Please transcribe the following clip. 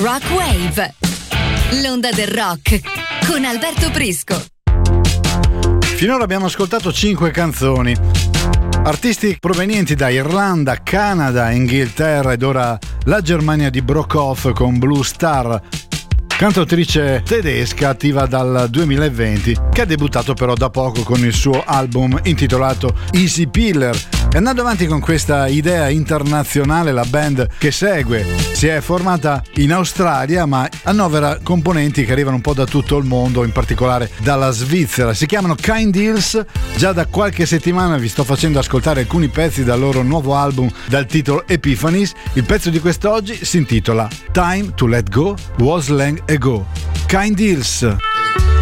Rock Wave, l'onda del rock con Alberto Prisco. Finora abbiamo ascoltato 5 canzoni, artisti provenienti da Irlanda, Canada, Inghilterra ed ora la Germania di Brockhoff con Blue Star, cantautrice tedesca attiva dal 2020, che ha debuttato però da poco con il suo album intitolato Easy Pillar. E andando avanti con questa idea internazionale, la band che segue si è formata in Australia, ma annovera componenti che arrivano un po' da tutto il mondo, in particolare dalla Svizzera. Si chiamano Kind Deals. Già da qualche settimana vi sto facendo ascoltare alcuni pezzi dal loro nuovo album dal titolo Epiphanies. Il pezzo di quest'oggi si intitola Time to Let Go Was Long Ago. Kind Deals.